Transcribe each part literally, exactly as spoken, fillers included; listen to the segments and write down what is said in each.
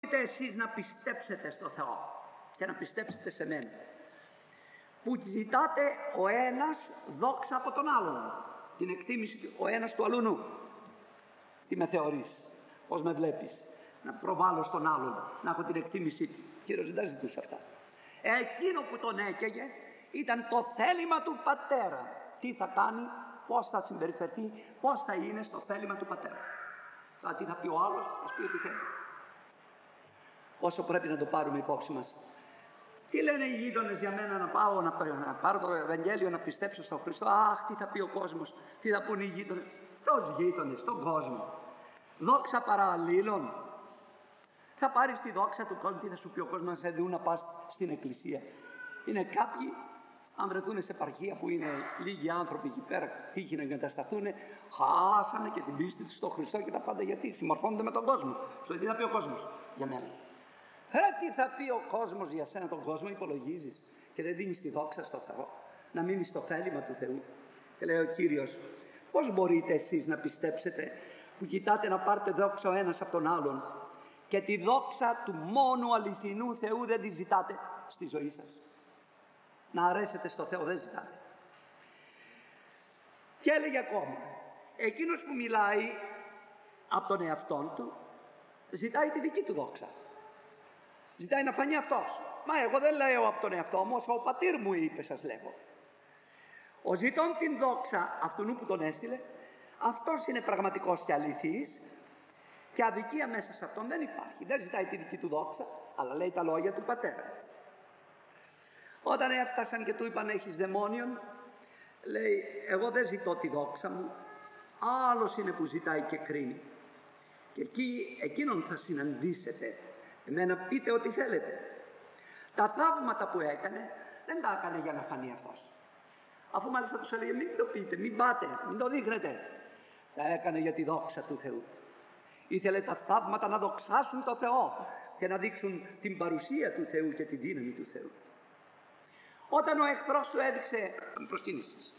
μπορείτε εσείς να πιστέψετε στο Θεό και να πιστέψετε σε μένα, που ζητάτε ο ένας δόξα από τον άλλον, την εκτίμηση ο ένας του αλλού. Τι με θεωρείς, πώς με βλέπεις, να προβάλλω στον άλλον, να έχω την εκτίμησή του. Ο Κύριος δεν τα ζητούσε αυτά. Εκείνο που τον έκαιγε ήταν το θέλημα του Πατέρα. Τι θα κάνει, πώς θα συμπεριφερθεί, πώς θα είναι στο θέλημα του Πατέρα. Τώρα τι θα πει ο άλλος, ας πει ό,τι θέλει. Όσο πρέπει να το πάρουμε υπόψη μας. Τι λένε οι γείτονες για μένα να πάω να πάρω το Ευαγγέλιο, να πιστέψω στον Χριστό. Αχ, τι θα πει ο κόσμος, τι θα πούνε οι γείτονες. Τους γείτονες, τον κόσμο. Δόξα παραλλήλων. Θα πάρεις τη δόξα του κόσμου, τι θα σου πει ο κόσμος να σε δουν να πας στην εκκλησία. Είναι κάποιοι, αν βρεθούν σε επαρχία που είναι λίγοι άνθρωποι εκεί πέρα, τύχοι να εγκατασταθούν, χάσανε και την πίστη τους στον Χριστό και τα πάντα. Γιατί συμμορφώνονται με τον κόσμο. Στο τι θα πει ο κόσμος για μένα. Ε, τι θα πει ο κόσμος για σένα, τον κόσμο υπολογίζεις και δεν δίνεις τη δόξα στο Θεό, να μείνεις στο θέλημα του Θεού. Και λέει ο Κύριος, πώς μπορείτε εσείς να πιστέψετε που κοιτάτε να πάρετε δόξα ο ένας από τον άλλον και τη δόξα του μόνου αληθινού Θεού δεν τη ζητάτε στη ζωή σας. Να αρέσετε στο Θεό δεν ζητάτε. Και έλεγε ακόμα, εκείνος που μιλάει από τον εαυτόν του ζητάει τη δική του δόξα. Ζητάει να φανεί αυτός. Μα εγώ δεν λέω από τον εαυτό μου, όσο ο πατήρ μου είπε σας λέγω. Ο ζητών την δόξα αυτού που τον έστειλε, αυτός είναι πραγματικός και αληθής και αδικία μέσα σε αυτόν δεν υπάρχει. Δεν ζητάει τη δική του δόξα, αλλά λέει τα λόγια του Πατέρα. Όταν έφτασαν και του είπαν έχεις δαιμόνιον, λέει εγώ δεν ζητώ τη δόξα μου, άλλος είναι που ζητάει και κρίνει. Και εκεί εκείνον θα συναντήσετε. Εμένα πείτε ό,τι θέλετε. Τα θαύματα που έκανε δεν τα έκανε για να φανεί αυτός. Αφού μάλιστα τους έλεγε μην το πείτε, μην πάτε, μην το δείχνετε. Τα έκανε για τη δόξα του Θεού. Ήθελε τα θαύματα να δοξάσουν το Θεό και να δείξουν την παρουσία του Θεού και τη δύναμη του Θεού. Όταν ο εχθρός του έδειξε προσκύνησης,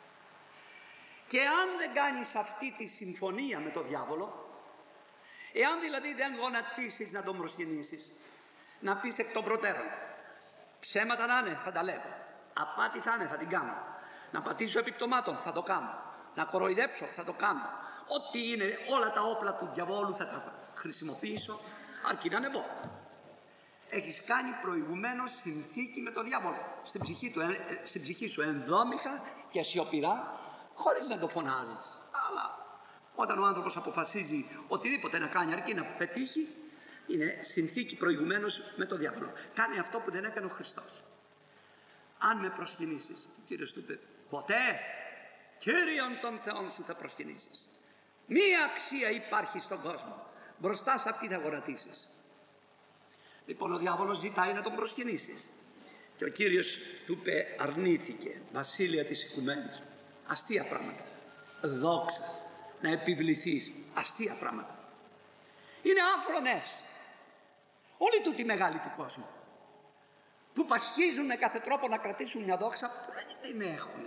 και αν δεν κάνεις αυτή τη συμφωνία με τον διάβολο, εάν δηλαδή δεν γονατίσεις να τον προσκυνήσεις, να πεις εκ των προτέρων ψέματα να είναι θα τα λέω, απάτη θα είναι θα την κάνω, να πατήσω επιπτωμάτων θα το κάνω, να κοροϊδέψω θα το κάνω, ό,τι είναι όλα τα όπλα του διαβόλου θα τα χρησιμοποιήσω αρκεί να ανεβώ. Έχεις κάνει προηγουμένως συνθήκη με τον διάβολο στην ψυχή, του, στην ψυχή σου ενδόμηχα και σιωπηρά, χωρίς να το φωνάζεις. Αλλά όταν ο άνθρωπος αποφασίζει οτιδήποτε να κάνει αρκεί να πετύχει, είναι συνθήκη προηγουμένως με τον διάβολο. Κάνει αυτό που δεν έκανε ο Χριστός. Αν με προσκυνήσεις, ο Κύριος του είπε, ποτέ Κύριον των Θεών σου θα προσκυνήσεις. Μία αξία υπάρχει στον κόσμο. Μπροστά σε αυτή θα γονατίσεις. Λοιπόν ο διάβολος ζητάει να τον προσκυνήσεις. Και ο Κύριος του είπε, αρνήθηκε, βασίλεια της οικουμένης. Αστεία πράγματα. Δόξα. Να επιβληθείς. Αστεία πράγματα. Είναι άφρονες. Όλοι τούτοι μεγάλοι του κόσμου. Που πασχίζουν με κάθε τρόπο να κρατήσουν μια δόξα που δεν την έχουν.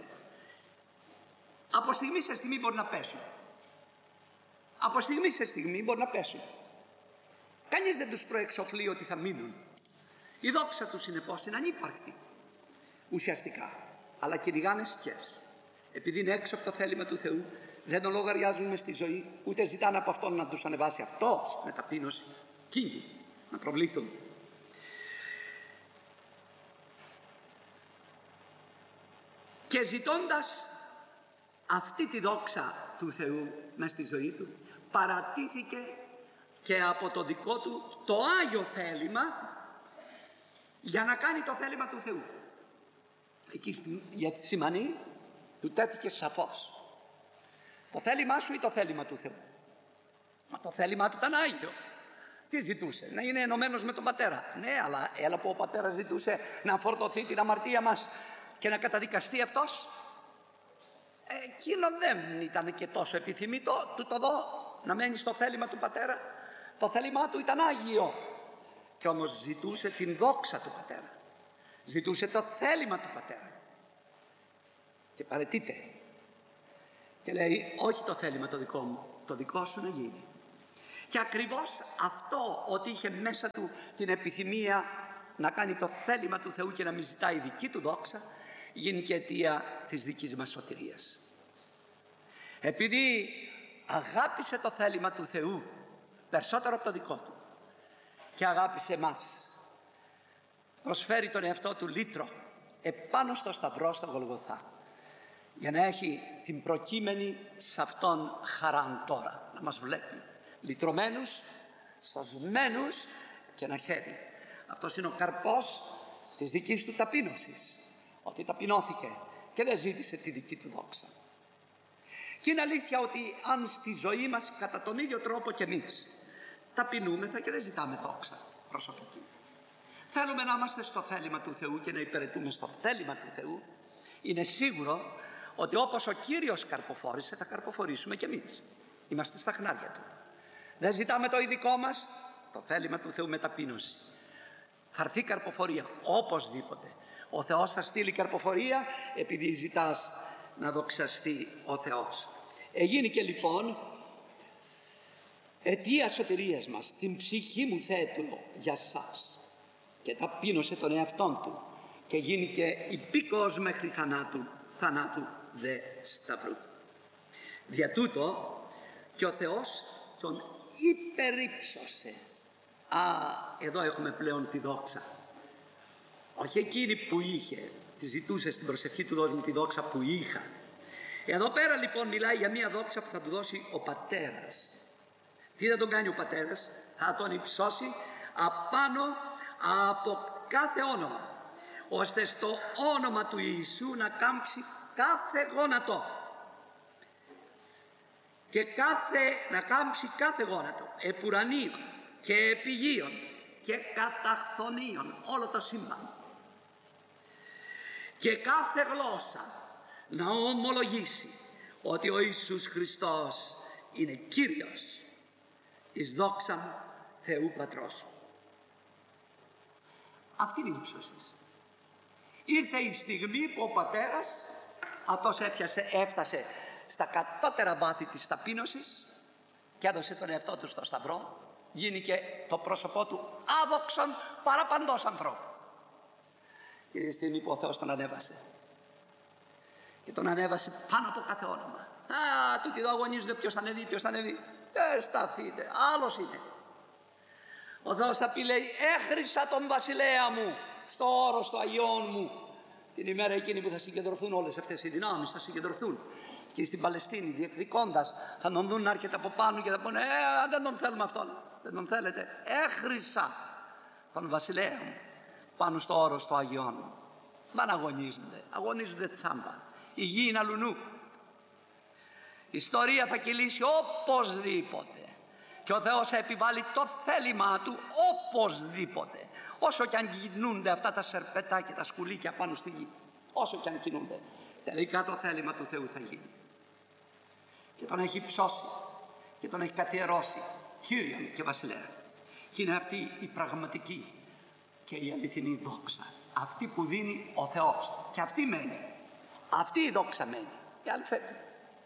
Από στιγμή σε στιγμή μπορεί να πέσουν. Από στιγμή σε στιγμή μπορεί να πέσουν. Κανείς δεν τους προεξοφλεί ότι θα μείνουν. Η δόξα τους συνεπώς είναι ανύπαρκτη ουσιαστικά, αλλά κυνηγάνε σκιές. Επειδή είναι έξω από το θέλημα του Θεού, δεν τον λογαριάζουν μες στη ζωή, ούτε ζητάνε από Αυτόν να τους ανεβάσει αυτός με ταπείνωση, κυνηγοί, να προβλήθουν. Και ζητώντας αυτή τη δόξα του Θεού μες στη ζωή του, παρατήθηκε και από το δικό του το Άγιο θέλημα για να κάνει το θέλημα του Θεού. Εκεί για τη σημανή του τέθηκε σαφώς. Το θέλημά σου ή το θέλημα του Θεού. Μα το θέλημά του ήταν Άγιο. Τι ζητούσε? Να είναι ενωμένος με τον Πατέρα. Ναι, αλλά έλα που ο Πατέρας ζητούσε να φορτωθεί την αμαρτία μας και να καταδικαστεί αυτός. Εκείνο δεν ήταν και τόσο επιθυμητό του το δω να μένει στο θέλημα του Πατέρα. Το θέλημά του ήταν Άγιο και όμως ζητούσε την δόξα του Πατέρα, ζητούσε το θέλημα του Πατέρα και παραιτείται και λέει όχι το θέλημα το δικό μου, το δικό σου να γίνει. Και ακριβώς αυτό, ότι είχε μέσα του την επιθυμία να κάνει το θέλημα του Θεού και να μην ζητάει δική του δόξα, γίνει και αιτία της δικής μας σωτηρίας. Επειδή αγάπησε το θέλημα του Θεού περισσότερο από το δικό του και αγάπησε μας, προσφέρει τον εαυτό του λύτρο επάνω στο σταυρό στο Γολγοθά, για να έχει την προκείμενη σε αυτόν χαράν τώρα, να μας βλέπει λυτρωμένους, σωσμένους και να χαίρει. Αυτός είναι ο καρπός της δικής του ταπείνωσης, ότι ταπεινώθηκε και δεν ζήτησε τη δική του δόξα. Και είναι αλήθεια ότι αν στη ζωή μας κατά τον ίδιο τρόπο κι εμείς ταπεινούμεθα και δεν ζητάμε δόξα προσωπική, θέλουμε να είμαστε στο θέλημα του Θεού και να υπηρετούμε στο θέλημα του Θεού, είναι σίγουρο ότι όπως ο Κύριος καρποφόρησε, θα καρποφορήσουμε κι εμείς. Είμαστε στα χνάρια του. Δεν ζητάμε το ειδικό μας, το θέλημα του Θεού με ταπείνωση. Θα έρθει καρποφορία οπωσδήποτε. Ο Θεός θα στείλει καρποφορία επειδή ζητάς να δοξαστεί ο Θεός. Εγίνηκε λοιπόν αιτία σωτηρίας μας. Την ψυχή μου θέτω για σας, και ταπείνωσε τον εαυτόν του και γίνηκε υπήκοος μέχρι θανάτου, θανάτου δε σταυρού. Δια τούτο και ο Θεός τον υπερύψωσε. Α, εδώ έχουμε πλέον τη δόξα. Όχι εκείνη που είχε, τη ζητούσε στην προσευχή του, δώσ' μου τη δόξα που είχα. Εδώ πέρα λοιπόν μιλάει για μια δόξα που θα του δώσει ο Πατέρας. Τι θα τον κάνει ο Πατέρας? Θα τον υψώσει απάνω από κάθε όνομα, ώστε στο όνομα του Ιησού να κάμψει κάθε γόνατο και κάθε, να κάμψει κάθε γόνατο, επουρανίων και επιγείων και καταχθονίων, όλο το σύμπαν, και κάθε γλώσσα να ομολογήσει ότι ο Ιησούς Χριστός είναι Κύριος, εις δόξαν Θεού Πατρός. Αυτή είναι η ύψωση. Ήρθε η στιγμή που ο Πατέρας αυτός έφτασε, έφτασε στα κατώτερα βάθη της ταπείνωσης και έδωσε τον εαυτό του στο σταυρό. Γίνηκε το πρόσωπό του άδοξον παραπαντός ανθρώπου. Και τη στιγμή που ο Θεός τον ανέβασε, και τον ανέβασε πάνω από κάθε όνομα. Α, τούτοι εδώ αγωνίζονται ποιος θα ανέβει, ποιος θα ανέβει. Ε, σταθείτε, άλλος είναι. Ο Θεός θα πει, λέει, έχρισα τον βασιλέα μου στο όρος του Αγιών μου. Την ημέρα εκείνη που θα συγκεντρωθούν όλες αυτές οι δυνάμεις, θα συγκεντρωθούν και στην Παλαιστίνη διεκδικώντας, θα τον δουν να έρχεται από πάνω και θα πούνε, ε, δεν τον θέλουμε αυτόν, δεν τον θέλετε. Έχρισα τον βασιλέα μου πάνω στο όρος του Αγιών μου. Μαν αγωνίζονται, αγωνίζονται τσάμπα. Η γη είναι αλουνού. Η ιστορία θα κυλήσει οπωσδήποτε. Και ο Θεός θα επιβάλλει το θέλημά του οπωσδήποτε. Όσο κι αν κινούνται αυτά τα σερπετά και τα σκουλίκια πάνω στη γη, όσο κι αν κινούνται, τελικά το θέλημα του Θεού θα γίνει. Και τον έχει ψώσει και τον έχει καθιερώσει Κύριον και Βασιλέα. Και είναι αυτή η πραγματική και η αληθινή δόξα. Αυτή που δίνει ο Θεός. Και αυτή μένει. Αυτή η δόξα μένει. Η άλλη φεύγει.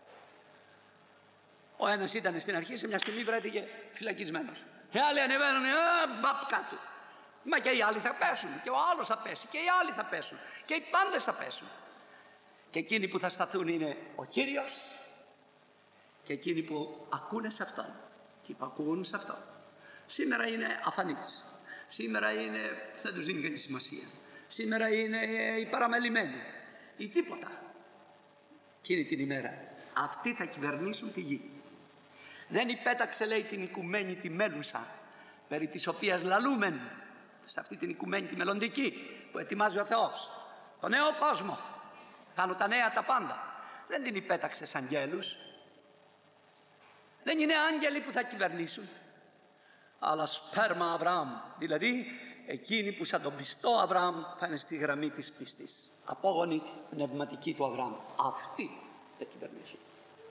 Ο ένας ήταν στην αρχή, σε μια στιγμή βρέθηκε φυλακισμένος. Οι άλλοι ανεβαίνουν, μπαπ κάτω. Μα και οι άλλοι θα πέσουν, και ο άλλος θα πέσει, και οι άλλοι θα πέσουν, και οι πάντες θα πέσουν. Και εκείνοι που θα σταθούν είναι ο Κύριος, και εκείνοι που ακούνε σε Αυτόν και υπακούουν σε Αυτόν. Σήμερα είναι αφανείς. Σήμερα είναι, δεν τους δίνει κανείς σημασία. Σήμερα είναι οι παραμελημένοι ή τίποτα. Εκείνη την ημέρα αυτοί θα κυβερνήσουν τη γη. Δεν υπέταξε, λέει, την οικουμένη τη μέλουσα, περί της οποίας λαλούμεν, σε αυτή την οικουμένη τη μελλοντική που ετοιμάζει ο Θεός, το νέο κόσμο, κάνω τα νέα τα πάντα. Δεν την υπέταξε σαν αγγέλους. Δεν είναι άγγελοι που θα κυβερνήσουν, αλλά σπέρμα Αβραάμ, δηλαδή εκείνοι που σαν τον πιστό Αβραάμ θα είναι στη γραμμή της πίστης, απόγονοι πνευματικοί του Αβραάμ. Αυτοί θα κυβερνήσουν.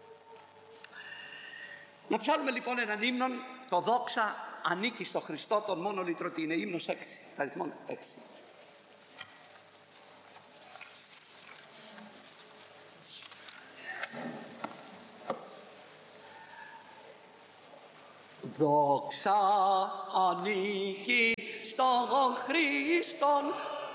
Να ψάλουμε λοιπόν έναν ύμνον, το δόξα ανήκει στο Χριστό τον μόνο λυτρωτή. Είναι ύμνος έξι, αριθμόν έξι. Δόξα ανήκει στον Χριστόν,